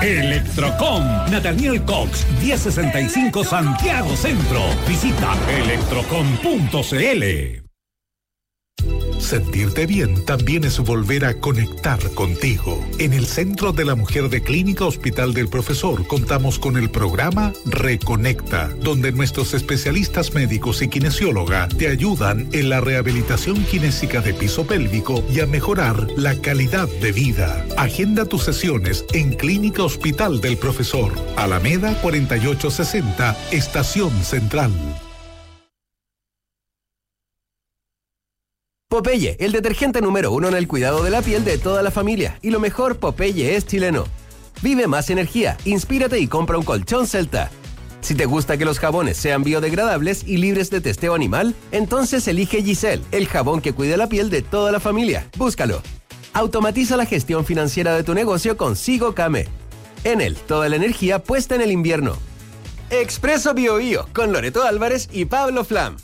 Electrocom, Nathaniel Cox, 1065 Santiago Centro. Visita electrocom.cl. Sentirte bien también es volver a conectar contigo. En el Centro de la Mujer de Clínica Hospital del Profesor contamos con el programa Reconecta, donde nuestros especialistas médicos y kinesióloga te ayudan en la rehabilitación kinésica de piso pélvico y a mejorar la calidad de vida. Agenda tus sesiones en Clínica Hospital del Profesor, Alameda 4860, Estación Central. Popeye, el detergente número 1 en el cuidado de la piel de toda la familia. Y lo mejor, Popeye es chileno. Vive más energía, inspírate y compra un colchón Celta. Si te gusta que los jabones sean biodegradables y libres de testeo animal, entonces elige Giselle, el jabón que cuida la piel de toda la familia. Búscalo. Automatiza la gestión financiera de tu negocio con Sigo Came. Enel, toda la energía puesta en el invierno. Expreso BioBio, con Loreto Álvarez y Pablo Flam.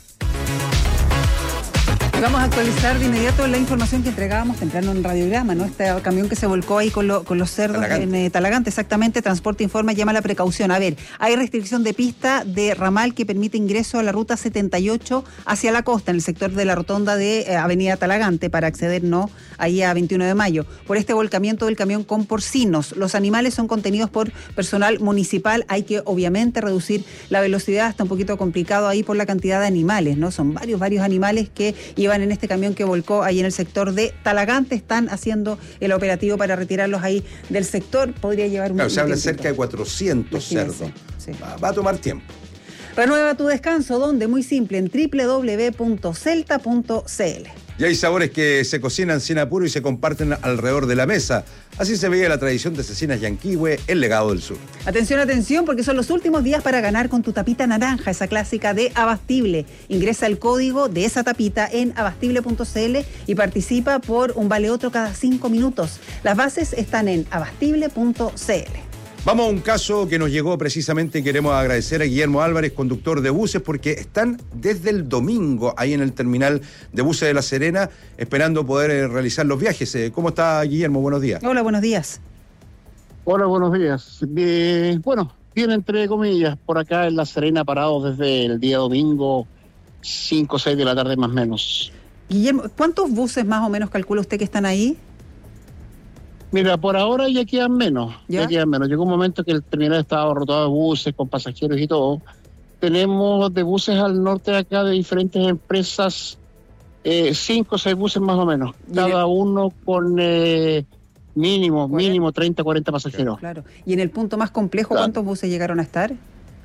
Vamos a actualizar de inmediato la información que entregábamos temprano en Radiograma, ¿no? Este camión que se volcó ahí con los cerdos Talagante. En Talagante, exactamente. Transporte informa, llama a la precaución. A ver, hay restricción de pista de ramal que permite ingreso a la ruta 78 hacia la costa, en el sector de la rotonda de Avenida Talagante, para acceder, ¿no?, ahí a 21 de mayo. Por este volcamiento del camión con porcinos. Los animales son contenidos por personal municipal. Hay que, obviamente, reducir la velocidad. Está un poquito complicado ahí por la cantidad de animales, ¿no? Son varios animales que llevan en este camión que volcó ahí en el sector de Talagante. Están haciendo el operativo para retirarlos ahí del sector. Podría llevar un se habla cerca de 400 cerdos. Sí. Va a tomar tiempo. Renueva tu descanso, ¿dónde? Muy simple, en www.celta.cl. Y hay sabores que se cocinan sin apuro y se comparten alrededor de la mesa. Así se veía la tradición de Cecinas Yanquihue, el legado del sur. Atención, atención, porque son los últimos días para ganar con tu tapita naranja, esa clásica de Abastible. Ingresa el código de esa tapita en abastible.cl y participa por un vale otro cada 5 minutos. Las bases están en abastible.cl. Vamos a un caso que nos llegó precisamente y queremos agradecer a Guillermo Álvarez, conductor de buses, porque están desde el domingo ahí en el terminal de buses de La Serena esperando poder realizar los viajes. ¿Cómo está, Guillermo? Buenos días. Hola, buenos días. Hola, buenos días. Bueno, bien entre comillas, por acá en La Serena parado desde el día domingo, 5 o 6 de la tarde más o menos. Guillermo, ¿cuántos buses más o menos calcula usted que están ahí? Mira, por ahora ya quedan menos. Llegó un momento que el terminal estaba abarrotado de buses con pasajeros y todo. Tenemos de buses al norte de acá de diferentes empresas 5 o 6 buses más o menos. Cada uno con mínimo 30, 40 pasajeros. Claro. ¿Y en el punto más complejo cuántos buses llegaron a estar?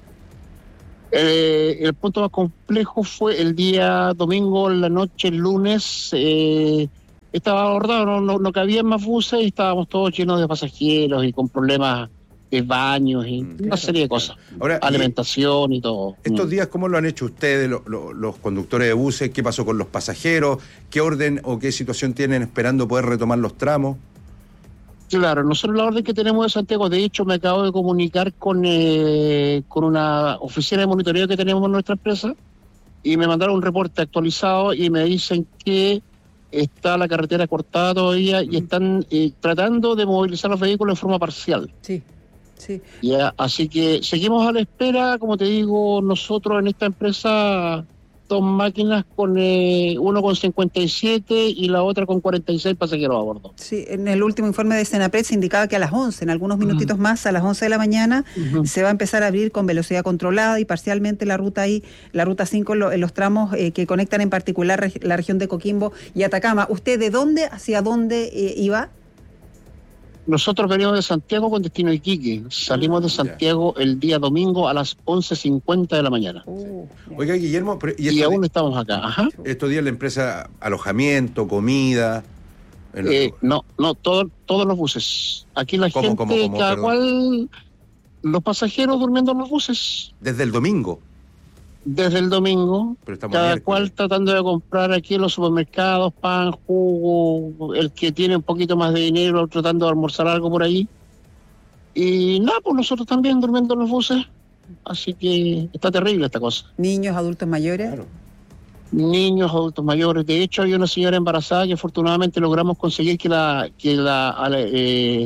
El punto más complejo fue el día domingo, la noche, el lunes. Estaba abordado, no cabían más buses y estábamos todos llenos de pasajeros y con problemas de baños y una serie de cosas. Ahora, alimentación y todo. Estos días, ¿cómo lo han hecho ustedes, los conductores de buses? ¿Qué pasó con los pasajeros? ¿Qué orden o qué situación tienen esperando poder retomar los tramos? Claro, nosotros la orden que tenemos de Santiago, de hecho me acabo de comunicar con una oficina de monitoreo que tenemos en nuestra empresa y me mandaron un reporte actualizado y me dicen que está la carretera cortada todavía y están tratando de movilizar los vehículos en forma parcial. Sí. Ya, así que seguimos a la espera, como te digo, nosotros en esta empresa, 2 máquinas con uno con 57 y la otra con 46 pasajeros a bordo. Sí, en el último informe de Senapred se indicaba que a las 11, en algunos minutitos más, a las 11 de la mañana, se va a empezar a abrir con velocidad controlada y parcialmente la ruta 5 en los tramos que conectan en particular la región de Coquimbo y Atacama. ¿Usted de dónde hacia dónde iba? Nosotros venimos de Santiago con destino a Iquique. Salimos de Santiago el día domingo a las 11:50 de la mañana. Oiga, Guillermo, y aún estamos acá. Ajá. Estos días la empresa, alojamiento, comida. No, todos los buses. Aquí la gente, cada cual, los pasajeros durmiendo en los buses. ¿Desde el domingo? Desde el domingo, cada cual tratando de comprar aquí en los supermercados, pan, jugo, el que tiene un poquito más de dinero tratando de almorzar algo por ahí. Y nada, pues nosotros también durmiendo en los buses, así que está terrible esta cosa. ¿Niños, adultos mayores? Claro. Niños, adultos mayores. De hecho, hay una señora embarazada que afortunadamente logramos conseguir que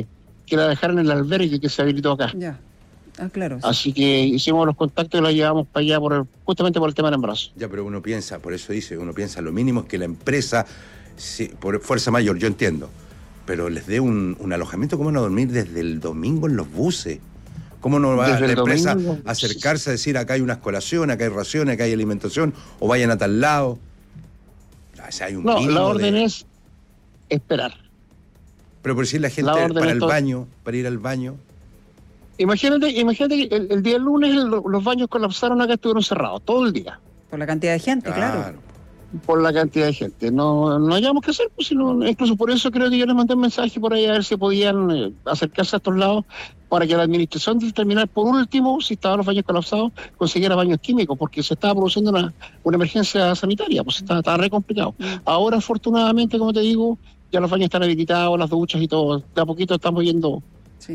que la dejaran en el albergue que se habilitó acá. Ya. Claro. Así que hicimos los contactos y la llevamos para allá justamente por el tema del embarazo. Ya, pero uno piensa, lo mínimo es que la empresa, por fuerza mayor, yo entiendo, pero les dé un alojamiento. ¿Cómo no dormir desde el domingo en los buses? ¿Cómo no va la empresa a acercarse a decir acá hay unas colaciones, acá hay raciones, acá hay alimentación, o vayan a tal lado? O sea, hay un la orden es esperar. Pero por decir la gente para ir al baño. Imagínate que el día lunes los baños colapsaron acá, estuvieron cerrados todo el día. Por la cantidad de gente, claro. Por la cantidad de gente. No hayamos que hacer, pues, sino, incluso por eso creo que yo les mandé un mensaje por ahí a ver si podían acercarse a estos lados para que la administración determinara por último, si estaban los baños colapsados, consiguiera baños químicos, porque se estaba produciendo una emergencia sanitaria, pues estaba re complicado. Ahora, afortunadamente, como te digo, ya los baños están habilitados, las duchas y todo. De a poquito estamos yendo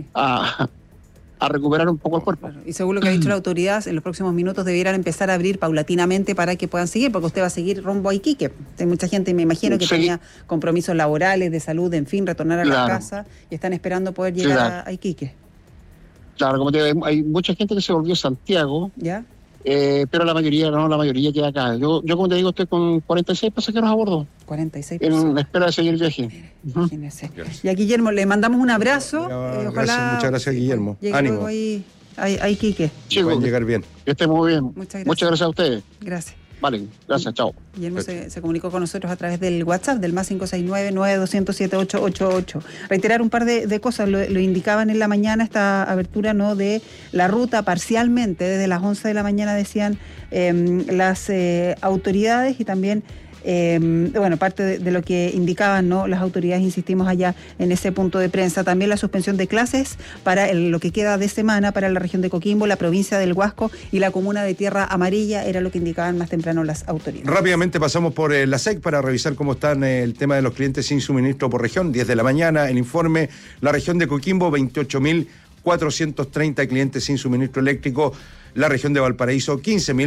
a recuperar un poco el cuerpo. Claro. Y según lo que ha dicho la autoridad, en los próximos minutos debieran empezar a abrir paulatinamente para que puedan seguir, porque usted va a seguir rumbo a Iquique. Hay mucha gente, me imagino, que tenía compromisos laborales, de salud, en fin, retornar a la casa, y están esperando poder llegar a Iquique. Claro, como te digo, hay mucha gente que se volvió a Santiago, ¿ya? Pero la mayoría queda acá. Yo como te digo, estoy con 46 pasajeros a bordo. 46 en espera de seguir el viaje. Mire, imagínese. Y a Guillermo le mandamos un abrazo. Ojalá. Muchas gracias, Guillermo. Ánimo. Ahí, Iquique. Sí, pueden llegar bien. Que esté muy bien. Muchas gracias a ustedes. Gracias. Vale, gracias, chao. Guillermo se comunicó con nosotros a través del WhatsApp, del más 569-9207-888. Reiterar un par de cosas, lo indicaban en la mañana, esta abertura de la ruta parcialmente, desde las 11 de la mañana decían las autoridades, y también parte de lo que indicaban las autoridades, insistimos allá en ese punto de prensa. También la suspensión de clases para lo que queda de semana para la región de Coquimbo, la provincia del Huasco y la comuna de Tierra Amarilla, era lo que indicaban más temprano las autoridades. Rápidamente pasamos por la SEC para revisar cómo están el tema de los clientes sin suministro por región. 10 de la mañana, el informe, la región de Coquimbo, 28.430 clientes sin suministro eléctrico. La región de Valparaíso,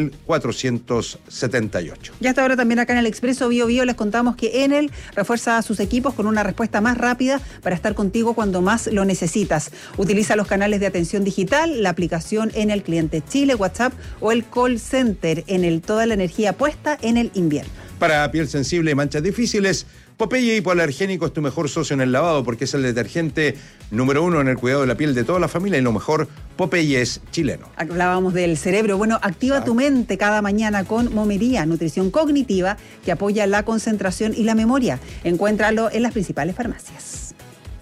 15.478. Y hasta ahora también acá en el Expreso Bio les contamos que Enel refuerza a sus equipos con una respuesta más rápida para estar contigo cuando más lo necesitas. Utiliza los canales de atención digital, la aplicación Enel Cliente Chile, WhatsApp o el call center. Enel, toda la energía puesta en el invierno. Para piel sensible y manchas difíciles, Popeye Hipoalergénico es tu mejor socio en el lavado, porque es el detergente número 1 en el cuidado de la piel de toda la familia, y lo mejor, Popeye es chileno. Hablábamos del cerebro. Bueno, activa tu mente cada mañana con Momería, nutrición cognitiva que apoya la concentración y la memoria. Encuéntralo en las principales farmacias.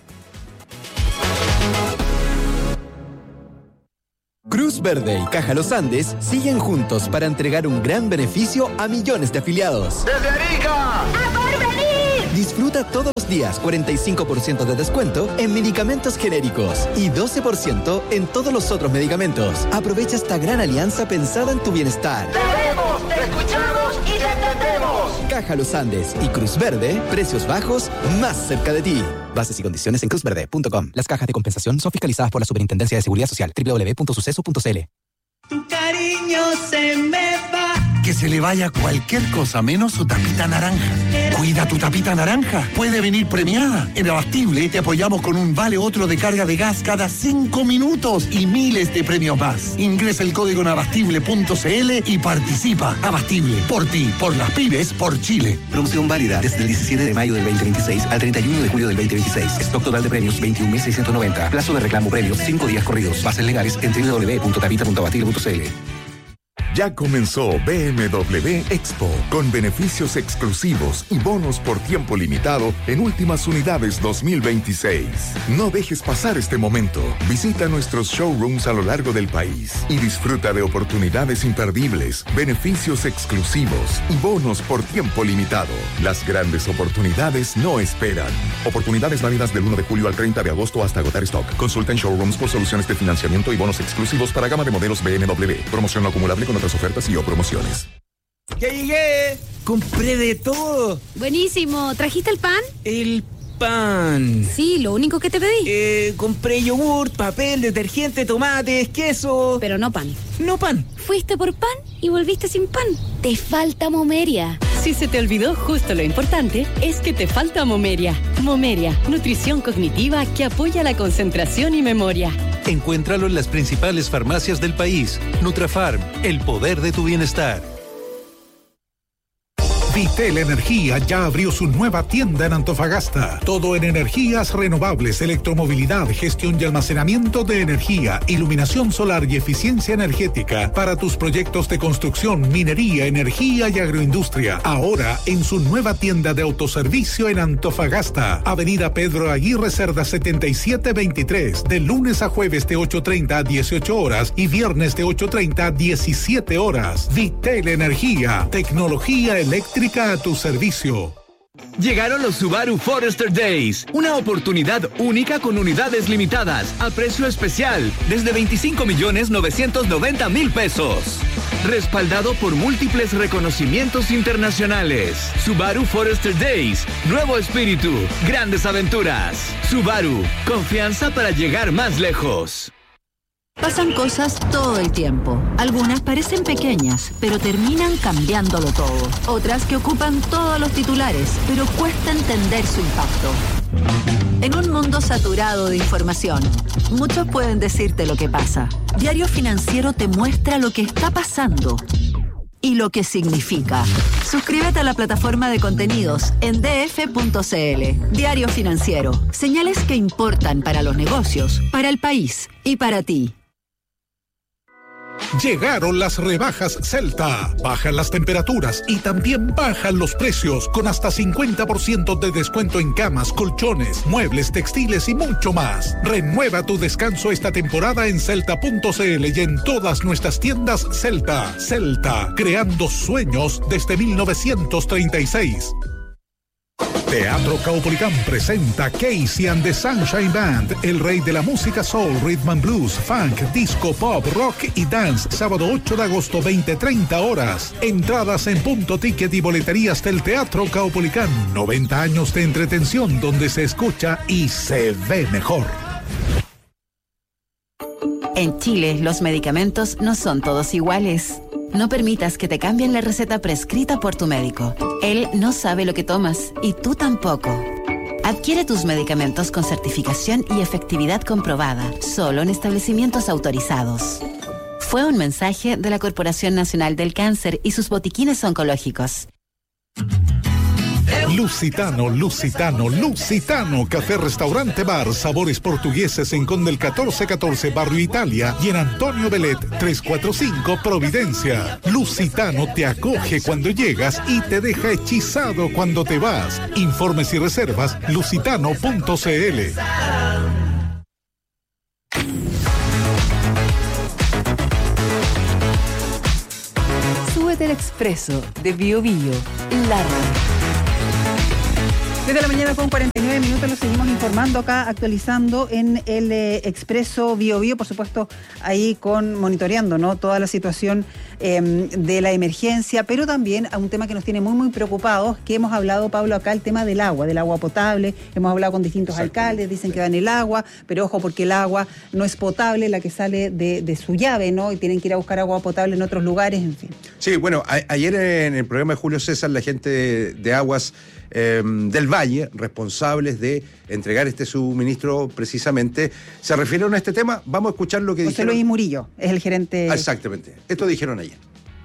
Cruz Verde y Caja Los Andes siguen juntos para entregar un gran beneficio a millones de afiliados. ¡Desde Arica! ¡A Porvenir! Disfruta todos los días 45% de descuento en medicamentos genéricos y 12% en todos los otros medicamentos. Aprovecha esta gran alianza pensada en tu bienestar. ¡Te vemos, te escuchamos y te entendemos! Caja Los Andes y Cruz Verde, precios bajos más cerca de ti. Bases y condiciones en cruzverde.com. Las cajas de compensación son fiscalizadas por la Superintendencia de Seguridad Social. www.suceso.cl. Tu cariño se me va. Que se le vaya cualquier cosa menos su tapita naranja. Cuida tu tapita naranja. Puede venir premiada. En Abastible te apoyamos con un vale otro de carga de gas cada 5 minutos y miles de premios más. Ingresa el código en abastible.cl y participa. Abastible, por ti, por las pymes, por Chile. Promoción válida desde el 17 de mayo del 2026 al 31 de julio del 2026. Stock total de premios 21.690. Plazo de reclamo premios 5 días corridos. Bases legales en www.tapita.abastible.cl. Ya comenzó BMW Expo, con beneficios exclusivos y bonos por tiempo limitado en últimas unidades 2026. No dejes pasar este momento. Visita nuestros showrooms a lo largo del país y disfruta de oportunidades imperdibles, beneficios exclusivos y bonos por tiempo limitado. Las grandes oportunidades no esperan. Oportunidades válidas del 1 de julio al 30 de agosto hasta agotar stock. Consulta en showrooms por soluciones de financiamiento y bonos exclusivos para gama de modelos BMW. Promoción no acumulable con otras ofertas y o promociones. ¡Ya llegué! ¡Compré de todo! Buenísimo. ¿Trajiste el pan? El pan. Sí, lo único que te pedí. Compré yogurt, papel, detergente, tomates, queso. Pero no pan. No pan. Fuiste por pan y volviste sin pan. Te falta Momeria. Si se te olvidó justo lo importante, es que te falta Momeria. Momeria, nutrición cognitiva que apoya la concentración y memoria. Encuéntralo en las principales farmacias del país. Nutrafarm, el poder de tu bienestar. Vitel Energía ya abrió su nueva tienda en Antofagasta. Todo en energías renovables, electromovilidad, gestión y almacenamiento de energía, iluminación solar y eficiencia energética para tus proyectos de construcción, minería, energía y agroindustria. Ahora en su nueva tienda de autoservicio en Antofagasta. Avenida Pedro Aguirre Cerda 7723. De lunes a jueves de 8:30 a 18 horas y viernes de 8:30 a 17 horas. Vitel Energía. Tecnología eléctrica a tu servicio. Llegaron los Subaru Forester Days, una oportunidad única con unidades limitadas, a precio especial, desde 25.990.000 pesos. Respaldado por múltiples reconocimientos internacionales. Subaru Forester Days, nuevo espíritu, grandes aventuras. Subaru, confianza para llegar más lejos. Pasan cosas todo el tiempo. Algunas parecen pequeñas, pero terminan cambiándolo todo. Otras que ocupan todos los titulares, pero cuesta entender su impacto. En un mundo saturado de información, muchos pueden decirte lo que pasa. Diario Financiero te muestra lo que está pasando y lo que significa. Suscríbete a la plataforma de contenidos en df.cl. Diario Financiero. Señales que importan para los negocios, para el país y para ti. Llegaron las rebajas Celta. Bajan las temperaturas y también bajan los precios con hasta 50% de descuento en camas, colchones, muebles, textiles y mucho más. Renueva tu descanso esta temporada en celta.cl y en todas nuestras tiendas Celta. Celta, creando sueños desde 1936. Teatro Caupolicán presenta Casey and the Sunshine Band, el rey de la música soul, rhythm and blues, funk, disco, pop, rock y dance, sábado 8 de agosto, 20:30 horas. Entradas en Punto Ticket y boleterías del Teatro Caupolicán. 90 años de entretención donde se escucha y se ve mejor. En Chile, los medicamentos no son todos iguales. No permitas que te cambien la receta prescrita por tu médico. Él no sabe lo que tomas y tú tampoco. Adquiere tus medicamentos con certificación y efectividad comprobada, solo en establecimientos autorizados. Fue un mensaje de la Corporación Nacional del Cáncer y sus botiquines oncológicos. Lusitano, Lusitano, Lusitano, café, restaurante, bar, sabores portugueses en Conde el 1414, Barrio Italia y en Antonio Belet 345, Providencia. Lusitano te acoge cuando llegas y te deja hechizado cuando te vas. Informes y reservas, lusitano.cl. Súbete al expreso de Bio Bio, la radio. Desde la mañana con 49 minutos lo seguimos informando acá, actualizando en el Expreso Bio Bio, por supuesto, ahí monitoreando, ¿no?, toda la situación de la emergencia, pero también a un tema que nos tiene muy, muy preocupados, que hemos hablado, Pablo, acá, el tema del agua potable. Hemos hablado con distintos alcaldes, dicen que dan el agua, pero ojo, porque el agua no es potable, la que sale de su llave, ¿no?, y tienen que ir a buscar agua potable en otros lugares, en fin. Sí, bueno, ayer en el programa de Julio César, la gente de Aguas del Valle, responsables de entregar este suministro precisamente, se refirieron a este tema. Vamos a escuchar lo que dijeron. José Luis Murillo es el gerente. Exactamente, esto dijeron ayer.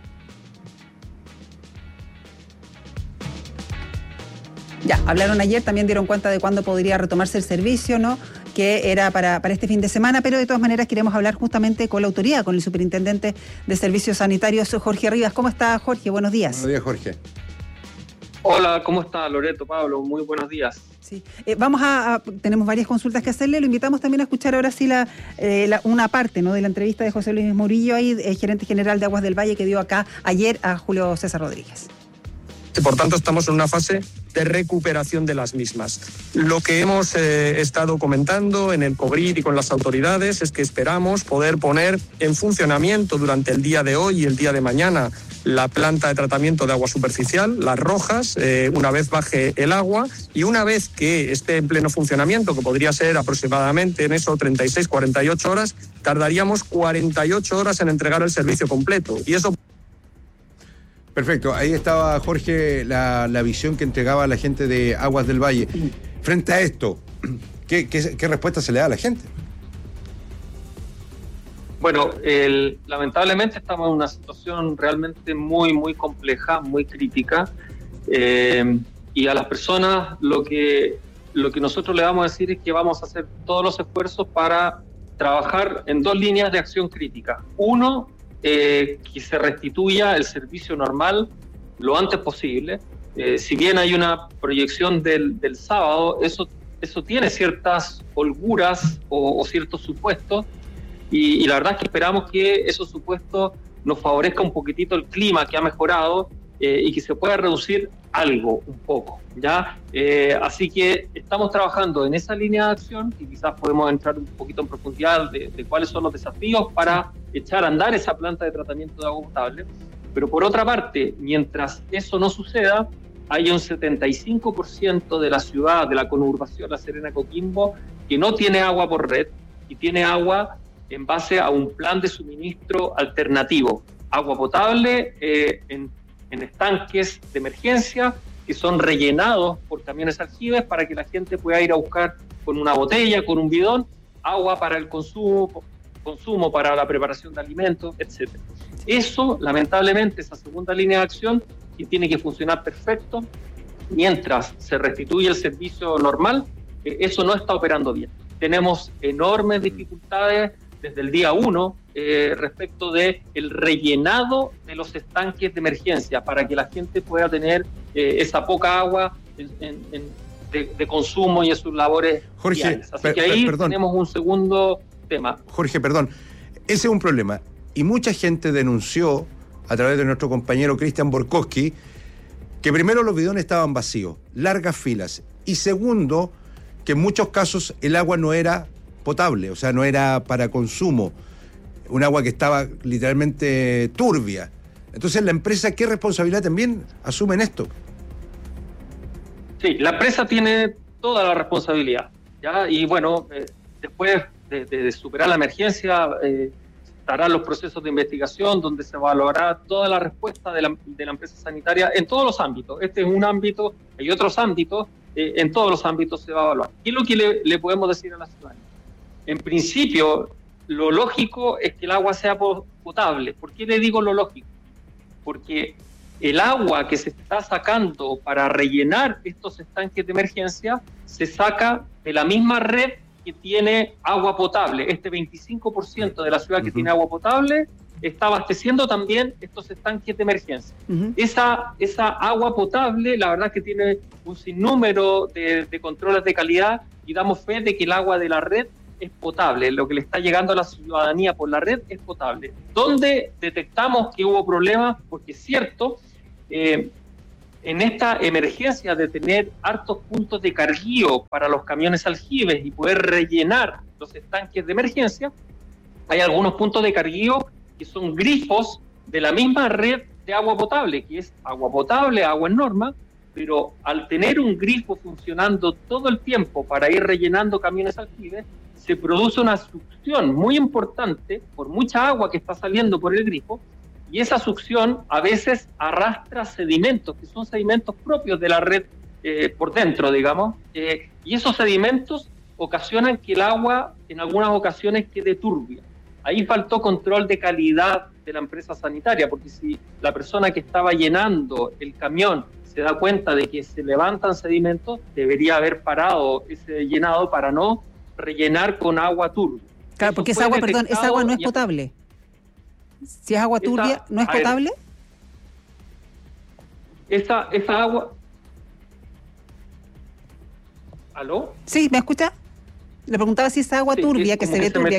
Ya, hablaron ayer, también dieron cuenta de cuándo podría retomarse el servicio, ¿no?, que era para este fin de semana, pero de todas maneras queremos hablar justamente con la autoridad, con el superintendente de Servicios Sanitarios, Jorge Rivas. ¿Cómo está, Jorge? Buenos días. Buenos días, Jorge. Hola, ¿cómo está, Loreto, Pablo? Muy buenos días. Sí, tenemos varias consultas que hacerle. Lo invitamos también a escuchar ahora sí una parte, ¿no?, de la entrevista de José Luis Murillo, ahí, gerente general de Aguas del Valle, que dio acá ayer a Julio César Rodríguez. Por tanto, estamos en una fase de recuperación de las mismas. Lo que hemos estado comentando en el COBRID y con las autoridades es que esperamos poder poner en funcionamiento durante el día de hoy y el día de mañana la planta de tratamiento de agua superficial, Las Rojas, una vez baje el agua, y una vez que esté en pleno funcionamiento, que podría ser aproximadamente en eso 36, 48 horas, tardaríamos 48 horas en entregar el servicio completo. Y eso... Perfecto, ahí estaba Jorge, la visión que entregaba la gente de Aguas del Valle. Frente a esto, ¿qué respuesta se le da a la gente? Bueno, lamentablemente estamos en una situación realmente muy, muy compleja, muy crítica, y a las personas lo que nosotros le vamos a decir es que vamos a hacer todos los esfuerzos para trabajar en 2 líneas de acción crítica. Uno, que se restituya el servicio normal lo antes posible. Si bien hay una proyección del sábado, eso tiene ciertas holguras o ciertos supuestos, y la verdad es que esperamos que esos supuestos nos favorezca un poquitito el clima que ha mejorado, y que se pueda reducir algo, un poco, ¿ya? Así que estamos trabajando en esa línea de acción, y quizás podemos entrar un poquito en profundidad de cuáles son los desafíos para echar a andar esa planta de tratamiento de agua potable. Pero por otra parte, mientras eso no suceda, hay un 75% de la ciudad, de la conurbación La Serena-Coquimbo, que no tiene agua por red, y tiene agua en base a un plan de suministro alternativo. Agua potable en estanques de emergencia que son rellenados por camiones aljibes para que la gente pueda ir a buscar con una botella, con un bidón, agua para el consumo para la preparación de alimentos, etc. Eso, lamentablemente, esa segunda línea de acción, que tiene que funcionar perfecto, mientras se restituye el servicio normal, eso no está operando bien. Tenemos enormes dificultades desde el día 1 respecto de el rellenado de los estanques de emergencia para que la gente pueda tener esa poca agua de consumo y en sus labores diarias. Así que ahí tenemos un segundo tema. Jorge, perdón, ese es un problema. Y mucha gente denunció a través de nuestro compañero Cristian Borkowski que primero los bidones estaban vacíos, largas filas, y segundo, que en muchos casos el agua no era potable, o sea, no era para consumo, un agua que estaba literalmente turbia. Entonces, ¿la empresa qué responsabilidad también asume en esto? Sí, la empresa tiene toda la responsabilidad, ¿ya? Y bueno, después de superar la emergencia, estarán los procesos de investigación donde se evaluará toda la respuesta de la empresa sanitaria en todos los ámbitos. Este es un ámbito, hay otros ámbitos, en todos los ámbitos se va a evaluar. ¿Qué es lo que le podemos decir a la ciudadanía? En principio, lo lógico es que el agua sea potable. ¿Por qué le digo lo lógico? Porque el agua que se está sacando para rellenar estos estanques de emergencia se saca de la misma red que tiene agua potable. Este 25% de la ciudad que tiene agua potable está abasteciendo también estos estanques de emergencia. Esa agua potable, la verdad es que tiene un sinnúmero de controles de calidad, y damos fe de que el agua de la red es potable. Lo que le está llegando a la ciudadanía por la red es potable. ¿Dónde detectamos que hubo problemas? Porque es cierto, en esta emergencia de tener hartos puntos de carguío para los camiones aljibes y poder rellenar los estanques de emergencia, hay algunos puntos de carguío que son grifos de la misma red de agua potable, que es agua potable, agua en norma, pero al tener un grifo funcionando todo el tiempo para ir rellenando camiones aljibes, se produce una succión muy importante por mucha agua que está saliendo por el grifo, y esa succión a veces arrastra sedimentos, que son sedimentos propios de la red por dentro, digamos, y esos sedimentos ocasionan que el agua en algunas ocasiones quede turbia. Ahí faltó control de calidad de la empresa sanitaria, porque si la persona que estaba llenando el camión se da cuenta de que se levantan sedimentos, debería haber parado ese llenado para no rellenar con agua turbia. Claro, porque esa agua, esa agua no es potable. Si es agua turbia, ¿no es potable? Esa agua... ¿Aló? Sí, ¿me escucha? Le preguntaba si esa agua turbia, que se ve turbia...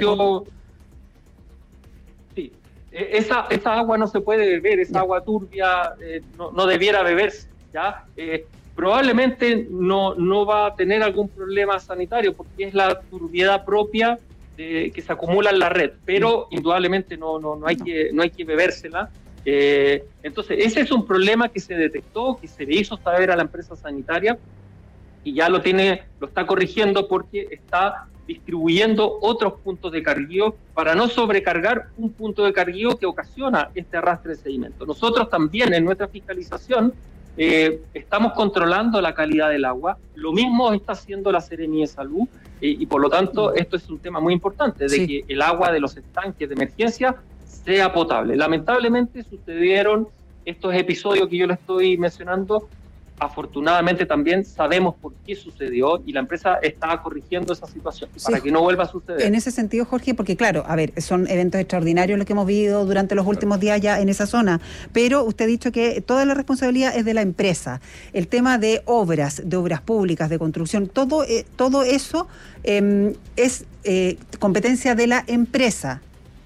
Sí, esa agua no se puede beber, esa agua turbia no debiera beberse, ¿ya? Probablemente no va a tener algún problema sanitario porque es la turbiedad propia que se acumula en la red, pero indudablemente no hay que bebérsela. Entonces ese es un problema que se detectó, que se le hizo saber a la empresa sanitaria, y ya lo está corrigiendo porque está distribuyendo otros puntos de carguío para no sobrecargar un punto de carguío que ocasiona este arrastre de sedimento. Nosotros también en nuestra fiscalización estamos controlando la calidad del agua, lo mismo está haciendo la Seremi de Salud, y por lo tanto esto es un tema muy importante, de que el agua de los estanques de emergencia sea potable. Lamentablemente sucedieron estos episodios que yo les estoy mencionando. Afortunadamente también sabemos por qué sucedió y la empresa está corrigiendo esa situación para que no vuelva a suceder. En ese sentido, Jorge, porque claro, a ver, son eventos extraordinarios los que hemos vivido durante los últimos días ya en esa zona, pero usted ha dicho que toda la responsabilidad es de la empresa. El tema de obras públicas, de construcción, todo eso es competencia de la empresa.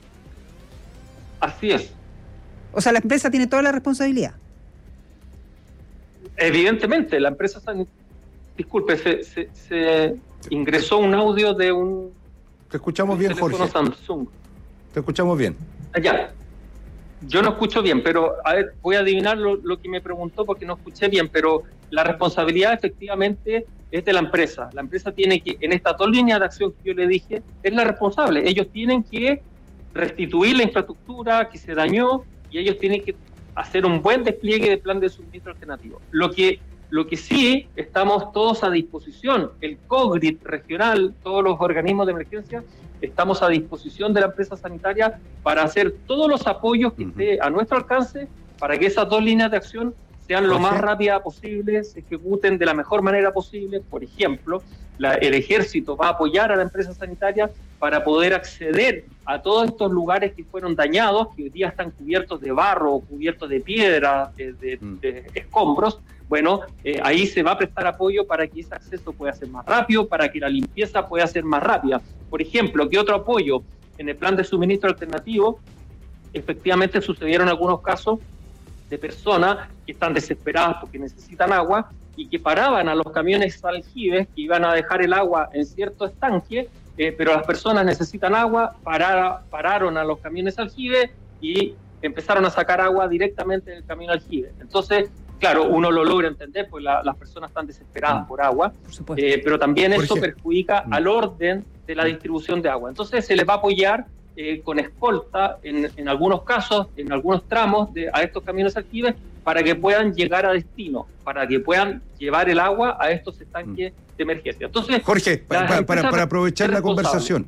Así es. O sea, la empresa tiene toda la responsabilidad. Evidentemente, la empresa... Disculpe, se ingresó un audio de un... Te escuchamos bien, Jorge. Samsung. Te escuchamos bien. Ya. Yo no escucho bien, pero a ver, voy a adivinar lo que me preguntó porque no escuché bien, pero la responsabilidad efectivamente es de la empresa. La empresa tiene que, en estas dos líneas de acción que yo le dije, es la responsable. Ellos tienen que restituir la infraestructura que se dañó y ellos tienen que hacer un buen despliegue de plan de suministro alternativo. Lo que sí estamos todos a disposición, el COGRID regional, todos los organismos de emergencia, estamos a disposición de la empresa sanitaria para hacer todos los apoyos que esté a nuestro alcance para que esas dos líneas de acción sean lo más rápidas posible, se ejecuten de la mejor manera posible. Por ejemplo, el ejército va a apoyar a la empresa sanitaria para poder acceder a todos estos lugares que fueron dañados, que hoy día están cubiertos de barro, cubiertos de piedra, de escombros. Bueno, ahí se va a prestar apoyo para que ese acceso pueda ser más rápido, para que la limpieza pueda ser más rápida. Por ejemplo, ¿qué otro apoyo? En el plan de suministro alternativo, efectivamente sucedieron algunos casos de personas que están desesperadas porque necesitan agua y que paraban a los camiones aljibes que iban a dejar el agua en cierto estanque, pero las personas necesitan agua, pararon a los camiones aljibes y empezaron a sacar agua directamente del camión aljibe. Entonces, claro, uno lo logra entender, pues las personas están desesperadas por agua, pero también eso perjudica al orden de la distribución de agua. Entonces se les va a apoyar con escolta en algunos casos, en algunos tramos a estos camiones aljibes para que puedan llegar a destino, para que puedan llevar el agua a estos estanques de emergencia. Entonces, Jorge, para aprovechar la conversación,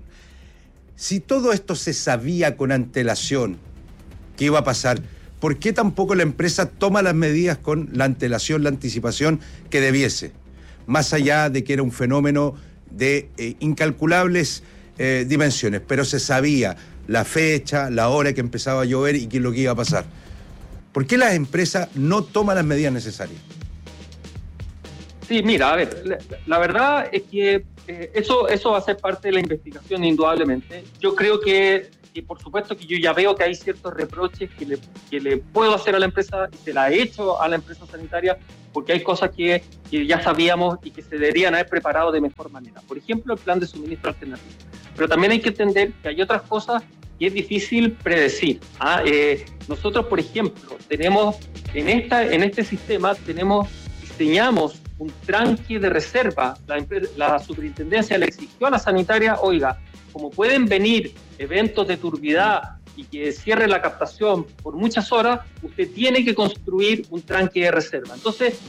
si todo esto se sabía con antelación que iba a pasar, ¿por qué tampoco la empresa toma las medidas con la antelación, la anticipación que debiese? Más allá de que era un fenómeno de incalculables dimensiones, pero se sabía la fecha, la hora que empezaba a llover y qué es lo que iba a pasar. ¿Por qué las empresas no toman las medidas necesarias? Sí, mira, a ver, la verdad es que eso va a ser parte de la investigación indudablemente. Yo creo que por supuesto que yo ya veo que hay ciertos reproches que le puedo hacer a la empresa y se la he hecho a la empresa sanitaria porque hay cosas que ya sabíamos y que se deberían haber preparado de mejor manera. Por ejemplo, el plan de suministro alternativo. Pero también hay que entender que hay otras cosas que es difícil predecir. Nosotros, por ejemplo, tenemos en este sistema diseñamos un tranque de reserva. La superintendencia le exigió a la sanitaria, oiga, como pueden venir eventos de turbidez y que cierre la captación por muchas horas, usted tiene que construir un tranque de reserva. Entonces,